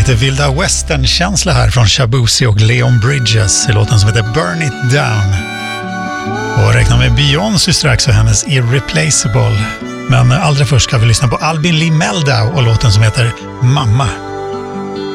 Lite vilda western-känsla här från Shabuzi och Leon Bridges i låten som heter Burn It Down. Och räkna med Beyoncé strax och hennes Irreplaceable. Men allra först ska vi lyssna på Albin Lee Meldau och låten som heter Mamma.